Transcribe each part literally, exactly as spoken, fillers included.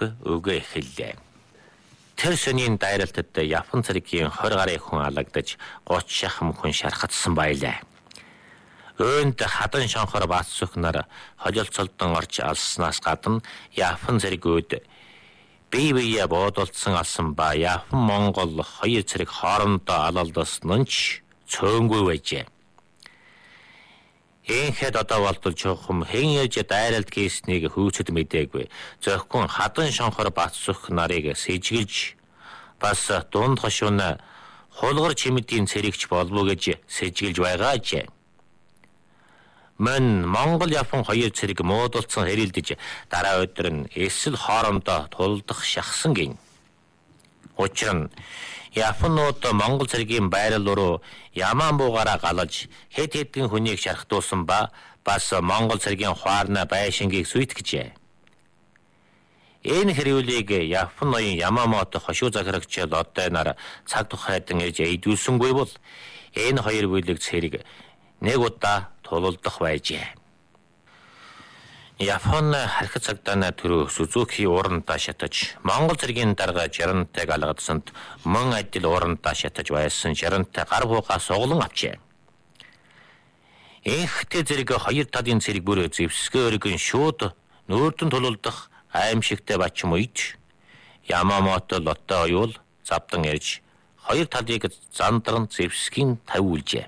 Демб өгөө эхэллээ. Тэр шөнийн дайралтад Япон цэргийн двадцать гаруй хүн алагдаж гутрын шахам хүн шархатсан байлаа. Өөнд хадан шонхор бац сүхнэр холилцолдон орж алснаас гадна Япон цэргүүд бие биеэ буудалцсан алсан ба Япон Монгол хоёр цэрэг хоорондоо алалдсан ч цөөнгүй байжээ. Энхэд одоо болтол чухам хэн яаж дайралт хийснийг хөөцөд мэдээгүй. Зөвхөн хадан шонхор бац сүх нарыг сэжгэлж бас дунд хошууна хулгар чимэдийн цэрэгч болов гэж сэжгэлж байгаач. Мөн Монгол Япон хоёр цэрэг муудалцсан хэрэлдэж дараа өдөр нь эсэл хоорондоо тулдах шахсан гин. Учир нь Японууд Монгол цэргийн байрал руу ямаан буугаараа галаж хэд хэдэн хүнийг шархтуулсан ба бас Монгол цэргийн хуарна байшингийг сүйтгэжээ. Энэ хэрүүлийг Япон ноён Ямамото хошуу захирагч Лодой нар цаг тухайдан ирж эйдүүлсэнгүй бол энэ хоёр бүлэг цэрэг нэг удаа тулалдах байжээ. Япон харьцаг цагдаа төрөө Сузуки уурандаа шатаж Монгол цэргийн дарга Жарантайг алгадсанд мөн адил уурандаа шатаж байсан Жарантай гар буугаа суглан авчээ. Энхтэй зэрэг хоёр талын цэрэг бүр зэвсгээ өргөн шууд нүүрдэн тулалдах аимшигтай бачим үед Ямамото Лодой оюул завдан ирж хоёр талыг зандран зэвсгийн тавиулжээ.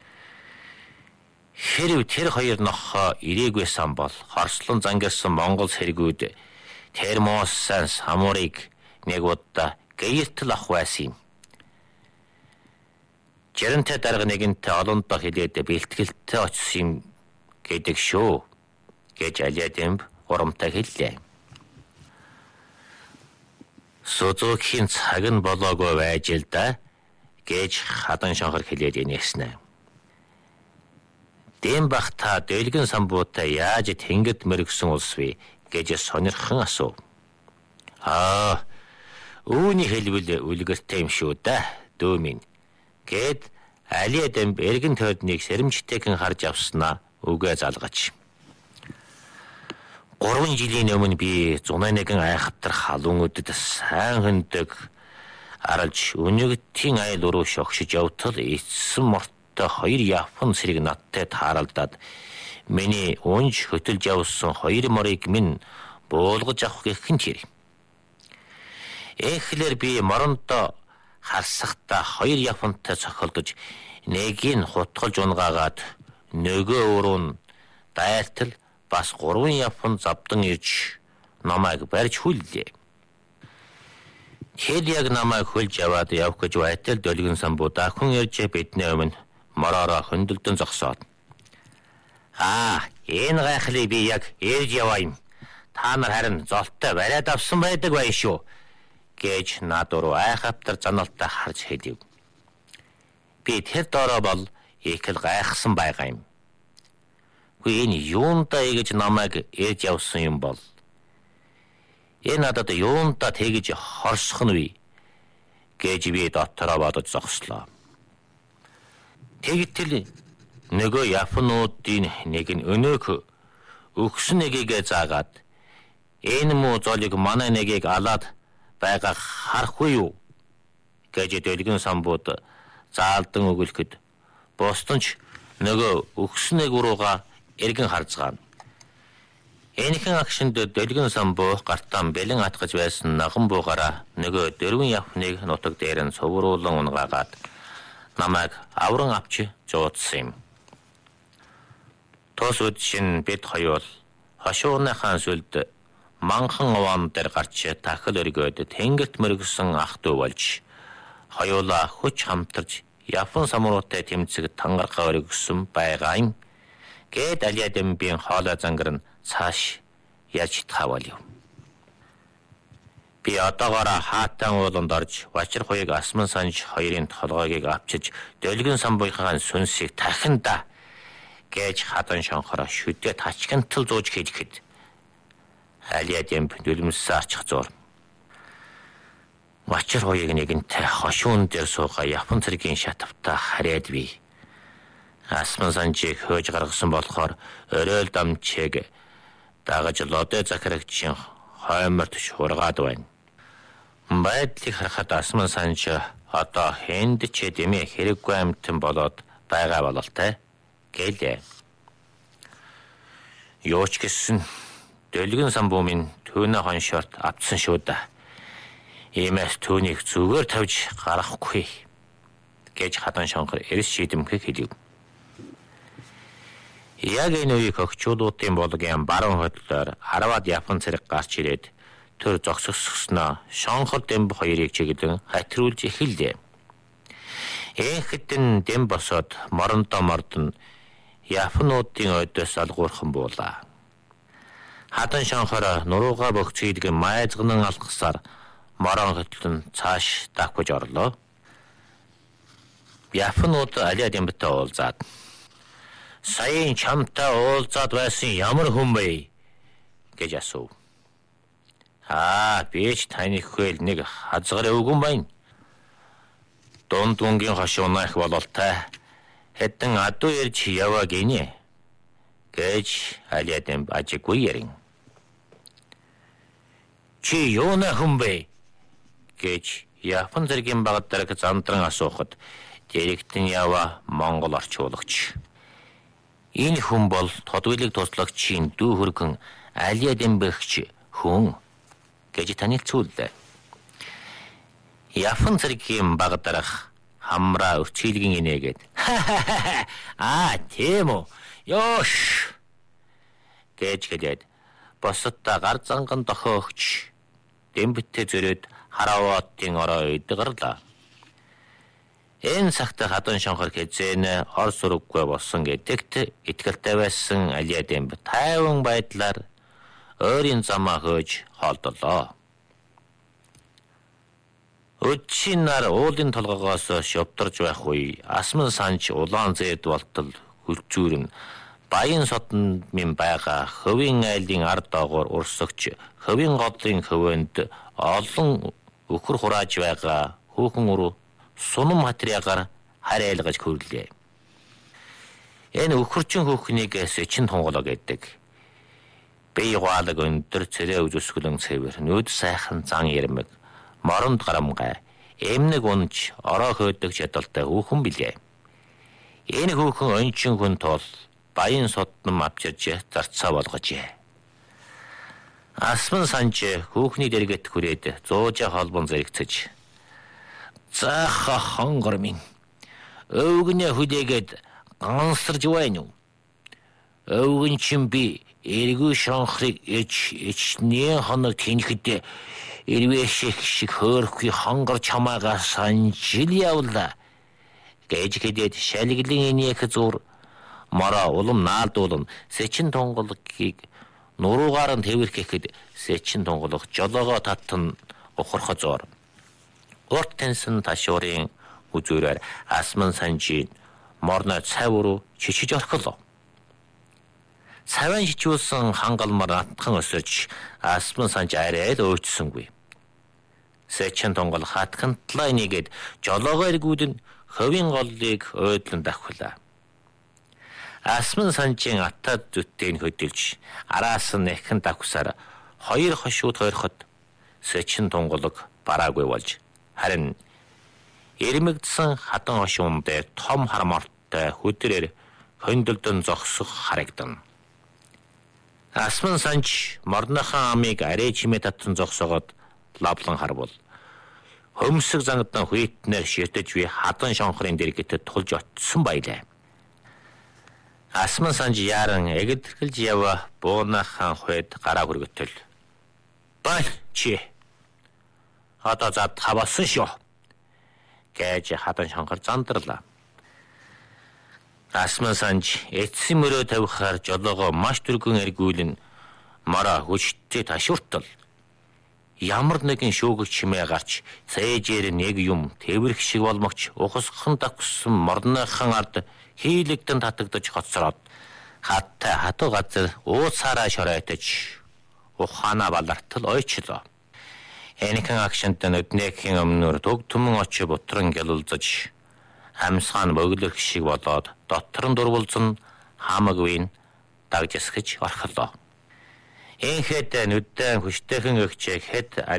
Хэрв тэр хоёр нохоо ирээгүйсэн бол хорслон зангирсан Монгол цэргүүд термосан самурыг нэг удаа гэртэл авах байсан юм. Жарантай дарга нэгэнтэй олондоо хилээд бэлтгэлтэй очсон юм гэдэг шүү гэж Алиа Демб урамтай хэллээ. Сузукийн цаг нь болоогүй байж л да гэж хадан шонхор хэлээд инээснэ. Дембах та дэлгэн самбуутай яаж тэнгид мөргсөн улс вэ гэж сонирхон асуув. Аа, үүний хэлбэл үлгэртэй юм шүү да, дөө минь. Гэд Алиа Демб эргэн тойрныг сэрэмжтэйхэн харж авснаа үгээ залгаж. Гурван жилийн өмнө би зуны нэгэн айхавтар халуун өдөд сайн хөндөг аралж өнөгтийн айл руу шогшиж явтал эцсэн морт хоёр Япон цэрэг надтай тааралдаад миний унж хөтөлж явсан хоёр морыг минь буулгаж авах гэх нь тэр. Эхлэр би морондоо харсахта хоёр Японтай цохолдож нэгийг хутгалж унгаагаад нөгөө өрөө дайртал бас гурван Япон завдан ирж намайг барьж хүллээ. Хэд яг намайг хөлж яваад явах гэж байтал дөлгөн самбуудаа хүн ирж бидний өмнө моророо хөндлөлтөн зогсоод. Аа, энэ гайхлыг би яг ээж яваа юм. Та нар харин золтой бариад авсан байдаг байх шүү гэж над руу айхавтар заналтай харж хэлив. Би тэр дороо бол их л гайхсан байгаа юм. Гүй энэ юундаа гэж намайг ээж явсан юм бол. Энэ надад юундаа тэгж хорсох нь вэ гэж би дотороо бодож зогслоо. Тэгтэл нөгөө Японуудын нэг нь өнөөх өгсөн нэгийг заагаад энэ муу золыг манай нэгийг алаад байгаа харахгүй юу гэж дэлгэн самбууд заалдан өгүүлэхэд бостонч нөгөө өгсөн нэг руугаа эргэн харцгаана. Энэхэн агшинд дэлгэн самбуу гартан бэлэн атгаж байсан наган буугаараа нөгөө дөрвөн Японыг нутаг дээр нь цувруулан унгаагаад намайг авран авч жуудсан юм. Тос үдшин бид хоёул хошууныхаа сүлд манхан овоон дээр гарч тахил өргөөд тэнгэрт мөргсөн ах дүү болж хоёулаа хүч хамтарч Япон самуруутай тэмцэг тангаргаа өргөсөн байгаа юм. Гэт Алиа Дембийн хоолой зангар нь цааш яаж таваалив. Би одоогоороо хаатан ууланд орж Вачир хуйг асман санж хоёрын толгойг авчиж дэлгэн самбуугийн сүнсийг тахинда гэж хадан шонхороо шүдэ тачгантал зууж хэлэхэд Алиа Демб дүлмсээ арчих зур. Вачир хуйг нэгэнтэй хошуун дээр суугаа Япон цэргийн шатавтаа хараад би асман санжийг хөөж гаргасан болохоор өрөөл дамчиг дагаж Лодой захирагчийн хойморч хургаад байна. Байдлыг харахад Асман санж одоо хэнд ч дэмэ хэрэггүй амтан болоод байгаа бололтой гэлээ. Ёоч гэсэн Дэлгэн самбуумын түүнэ хоншорт авцсан шүү да. Иймээс түүнийг зүгээр тавьж гарахгүй гэж Хадан шонхор эрс шийдэмхийг хэлв. Яг энэ үеийг хөгчүүлүүдийн болгоом баруун хөдлөөр арваад япон цэрэг гарч ирээд төр зогсгосноо шонхор Демб хоёрыг чиглэн хатруулж эхэллээ. Энхэдэн дэм босоод морондоо мордон японуудын ойдоос алгуурхан буулаа. Хадан шонхор нурууга бөхцөйдгэн майзгнан алгасаар морон хөтлөн цааш давхиж орлоо. Японууд Алиа Дембтэй уулзаад "Саяын чамтай уулзаад байсан ямар хүн бэ?" гэж асуув. "Аа, би ч таних хөл нэг хазгар өвгөн байна. Дунд гүнгийн хошуу наах бололтой. Хэдэн адуу ирж яваа гинэ." гэж Алиа Демб ажиггүй ярин. "Чи юуна хүн бэ?" гэж Япон зэргийн багт дараг зандран асуухад дэрэгтэн яваа Монгол орчуулагч. "Энэ хүн бол тодвилэг туслагчийн дүү хөргөн Алиа Дембэгч хүн" гэж танилцууллаа. Япон зэргийн баг дарах хамраа өрчилгэн инээгээд "Аа, тийм үү. Ёш" гэж хэлээд босоттой гар занган дохиогч Дембтэй зөрөөд харааватын ороо идгарлаа. Энэ цагт Хадан шонхор хэзээ ор сурггүй болсон гэдэгт итгэлтэй байсан Алиа Демб тайван байдлаар өөрийн замаа хөөж холдолоо. Өчийн нар уулын толгоогоос шовдорж байх үе Асман санж улаан зэд болтол хөлзүүрэн Баян содон минь байгаа хөвийн айлын ард доогоор урсагч хөвийн голын хөвөнд олон өхөр хурааж байгаа хүүхэн уруу сунам хатрягаар харайлгаж хөрлөө. Энэ өхөрчин хүүхнийг сэчин тунгалаг гэдэг. Бие гуалаг өндөр цэрээ үжсгэлэн цэвэр нүд сайхан зан ярмэг моронд гарамгай эмнэг унж ороо хөөдөг чадaltaй хүүхэн билээ. Энэ хүүхэн ончин хүн тул Баян содном авчирж зарцаа болгожээ. Асман санж хүүхний дэргэт хүрээд зуужа холбон зэрэгцэж "Заха хонгор минь. Өвгнээ хүлээгээд гансарж байна уу? Өвгөн чин би эргүү шонхрыг ич ичнээ хоног тэнхэдэ ирвэших шиг хөөрхгүй хонгор чамаага санжил явла" гэж хэлээд шалглын инех зур мороо улам наалдуулан сэчин тунгалгийг нуруугаар нь тэвэрхэхэд сэчин тунгалах жолоогоо татан ухрах зор. Урт тэнсэн ташуурын үзүүрээр Асман санжийн морно цав руу чичиж орхолоо. Цаван шичүүлсэн хангалмар натхан өсөж Асман санж арай л өөчсөнгүй. Сэчин тунгал хатгантлаа нэгэд жолоогоо эргүүлэн хөвийн голлыг ойдлон давхлаа. Асман санжийн атад зүттэйг хөдөлж араас нь эхэн давхсаар хоёр хошууд хойроход сэчин тунгалаг бараагүй болж харин эрмэгдсэн Хадан хошуун дээр том хармортой хөдрээр хөндлөлтөн зогсох харагдана. Асман санж морныхон амыг арай чимээ татсан зогсоогоод лавлан харвал хөмсөг зангадан хуйтнаар ширтэж би Хадан шонхрын дэргэтэд тулж очсон байлаа. Асман санж яран эгдэрхэлж яваа буунахан хойд гараа хүргэтэл "Бай чи одоо зад хавасан шүү" гэж Хадан шонхор зандарлаа. Асман санж эцсийн мөрөө тавихаар жолоогоо маш түргэн эргүүлэн мороо хүчтэй ташууртал ямар нэгэн шүүгч чимээ гарч цээжээр нэг юм тэвэрх шиг болмогч ухасхан давхсан морныхан ард хийлэгдэн татагдаж хоцроод хаттай хатуу газар уусаараа шоройтож ухаана балартал ойчлоо. Энэхэн акшнт нүднийхэн өмнөр төг түмэн очи бутран гялулзаж амьсгаан бөглөх шиг болоод дотор нь дурвалзан хамаг вин дагжсгэж орхолоо. Энхэд нүдэн хүчтэйхэн өгчээ хэд